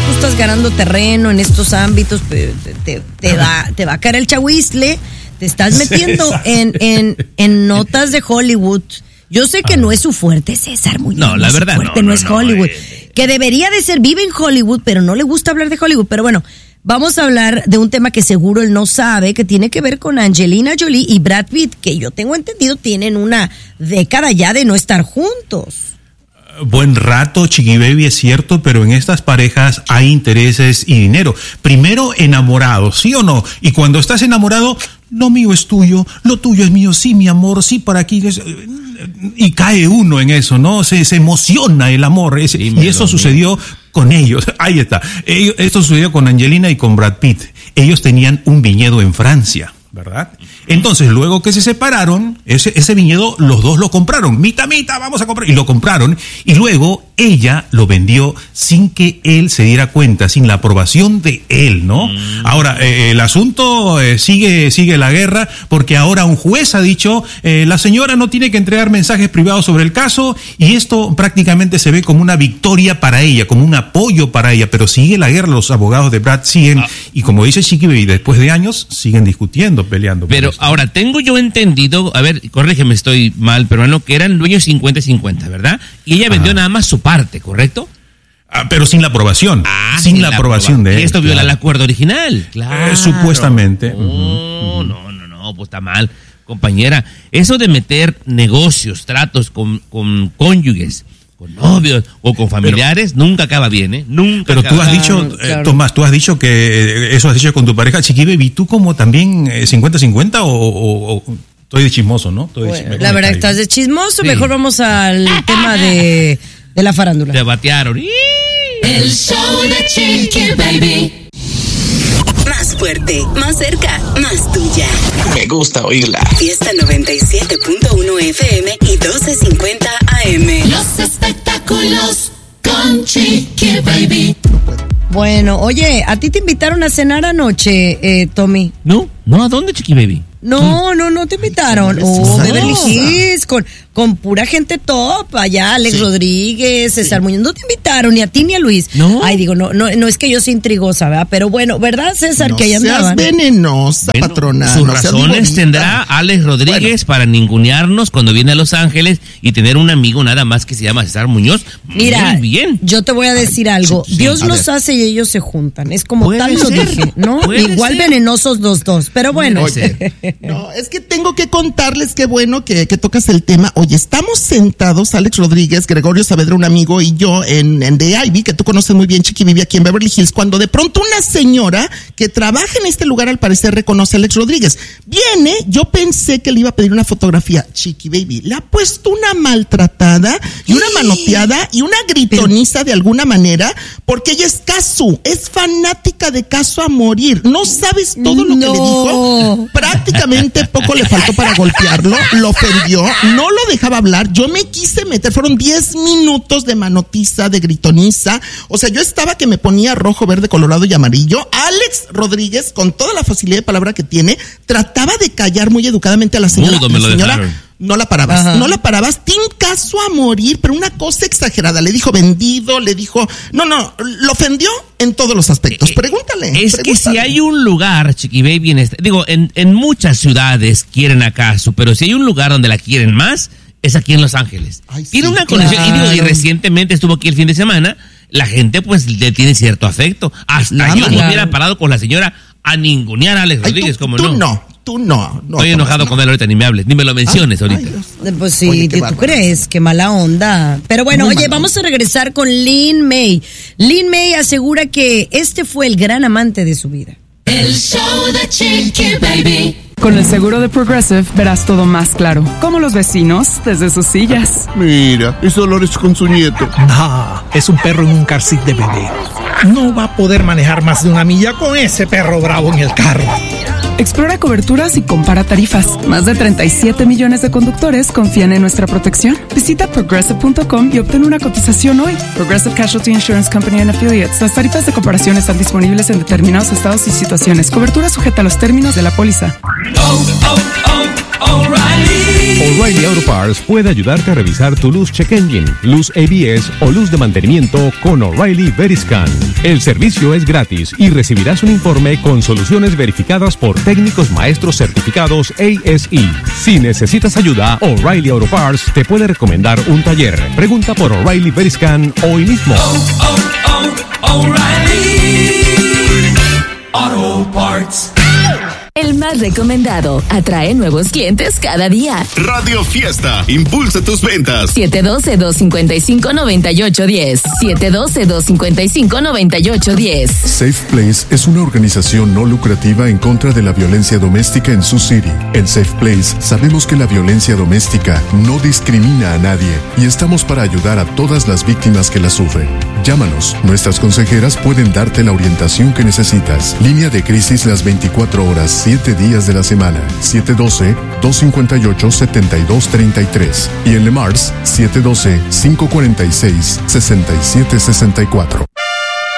tú estás ganando terreno en estos ámbitos, te va a caer el chahuizle, te estás metiendo en notas de Hollywood. Yo sé que no es su fuerte, César Muñoz. No, la verdad no es Hollywood. Que debería de ser, vive en Hollywood, pero no le gusta hablar de Hollywood. Pero bueno, vamos a hablar de un tema que seguro él no sabe, que tiene que ver con Angelina Jolie y Brad Pitt, que yo tengo entendido tienen una década ya de no estar juntos. Buen rato, Chiqui Baby, es cierto, pero en estas parejas hay intereses y dinero. Primero, enamorados, ¿sí o no? Y cuando estás enamorado, lo mío es tuyo, lo tuyo es mío, sí, mi amor, sí, para aquí. Y cae uno en eso, ¿no? Se emociona el amor. Y eso sucedió con ellos. Ahí está. Esto sucedió con Angelina y con Brad Pitt. Ellos tenían un viñedo en Francia, ¿verdad? Entonces, luego que se separaron, ese viñedo los dos lo compraron. Mita, vamos a comprar. Y lo compraron. Y luego ella lo vendió sin que él se diera cuenta, sin la aprobación de él, ¿no? Ahora, el asunto sigue la guerra, porque ahora un juez ha dicho, la señora no tiene que entregar mensajes privados sobre el caso, y esto prácticamente se ve como una victoria para ella, como un apoyo para ella, pero sigue la guerra, los abogados de Brad siguen, y como dice Chiqui Baby, después de años, siguen discutiendo, peleando. Pero ahora, tengo yo entendido, a ver, corrígeme, estoy mal, peruano, que eran dueños 50-50, ¿verdad? Y ella vendió nada más su parte, ¿correcto? Pero sin la aprobación. Sin la aprobación de él. Y esto viola el acuerdo original. Claro. Supuestamente. No, pues está mal, compañera. Eso de meter negocios, tratos con cónyuges, con novios o con familiares, nunca acaba bien, ¿eh? Nunca. Pero tú has dicho, Tomás, tú has dicho que eso has dicho con tu pareja, Chiqui Baby, ¿tú como también 50-50 o estoy de chismoso, ¿no? La verdad, estás de chismoso. Sí. Mejor vamos al tema de la farándula. Te batearon. El show de Chiqui Baby. Más fuerte, más cerca, más tuya. Me gusta oírla. Fiesta 97.1 FM y 1250 AM. Los espectáculos con Chiqui Baby. Bueno, oye, ¿a ti te invitaron a cenar anoche, Tommy? No, ¿a dónde, Chiqui Baby? No te invitaron. Beverly Hills, con pura gente top, allá Alex Rodríguez, César Muñoz. No te invitaron ni a ti ni a Luis. No. Ay, digo, no es que yo sea intrigosa, ¿verdad? Pero bueno, ¿verdad, César? No que ahí andaban. seas venenosa, patrona. Sus razones tendrá Alex Rodríguez para ningunearnos cuando viene a Los Ángeles y tener un amigo nada más que se llama César Muñoz. Mira, muy bien. Yo te voy a decir algo. Dios los hace y ellos se juntan. Es como tal lo dije, ¿no? Igual venenosos los dos, pero bueno. Oye, no, es que tengo que contarles, qué bueno que tocas el tema. Oye, estamos sentados, Alex Rodríguez, Gregorio Saavedra, un amigo, y yo en The Ivy, que tú conoces muy bien, Chiqui, vive aquí en Beverly Hills, cuando de pronto una señora que trabaja en este lugar, al parecer reconoce a Alex Rodríguez. Viene, yo pensé que le iba a pedir una fotografía. Chiqui Baby, le ha puesto una maltratada y una manoteada y una gritoniza de alguna manera, porque ella es Casu, es fanática de Casu a morir. No sabes todo lo que le dijo. Prácticamente poco le faltó para golpearlo, lo ofendió, no lo dejaba hablar. Yo me quise meter, fueron 10 minutos de manotiza, de gritoniza. O sea, yo estaba que me ponía rojo, verde, colorado y amarillo. Alex Rodríguez, con toda la facilidad de palabra que tiene, trataba de callar muy educadamente a la señora. La señora no la parabas, Team Casu a morir, pero una cosa exagerada. Le dijo vendido, le dijo, lo ofendió en todos los aspectos. Pregúntale. Que si hay un lugar, Chiqui Baby, en muchas ciudades quieren a Casu, pero si hay un lugar donde la quieren más, es aquí en Los Ángeles. Tiene una conexión, y recientemente estuvo aquí el fin de semana, la gente pues le tiene cierto afecto. Hasta yo me hubiera parado con la señora a ningunear a Alex Rodríguez, como no. Tú no. Estoy enojado con él ahorita, ni me hables, ni me lo menciones ahorita. Pues sí, oye, ¿tú crees? Qué mala onda. Pero bueno, vamos a regresar con Lin May. Lin May asegura que este fue el gran amante de su vida. El show de Chiqui Baby. Con el seguro de Progressive verás todo más claro, como los vecinos desde sus sillas. Mira, ese olor es con su nieto. No, es un perro en un car seat de bebé. No va a poder manejar más de 1 milla con ese perro bravo en el carro. Explora coberturas y compara tarifas. Más de 37 millones de conductores confían en nuestra protección. Visita Progressive.com y obtén una cotización hoy. Progressive Casualty Insurance Company and Affiliates. Las tarifas de comparación están disponibles en determinados estados y situaciones. Cobertura sujeta a los términos de la póliza. O'Reilly. O'Reilly Auto Parts puede ayudarte a revisar tu luz check engine, luz ABS o luz de mantenimiento con O'Reilly Veriscan. El servicio es gratis y recibirás un informe con soluciones verificadas por técnicos maestros certificados ASE. Si necesitas ayuda, O'Reilly Auto Parts te puede recomendar un taller. Pregunta por O'Reilly Veriscan hoy mismo. O'Reilly Auto Parts. El más recomendado atrae nuevos clientes cada día. Radio Fiesta, impulsa tus ventas. 712-255-9810. 712-255-9810. Safe Place es una organización no lucrativa en contra de la violencia doméstica en Sioux City. En Safe Place sabemos que la violencia doméstica no discrimina a nadie y estamos para ayudar a todas las víctimas que la sufren. Llámanos, nuestras consejeras pueden darte la orientación que necesitas. Línea de crisis las 24 horas, 7 días de la semana. 712-258-7233. Y en Le Mars, 712-546-6764.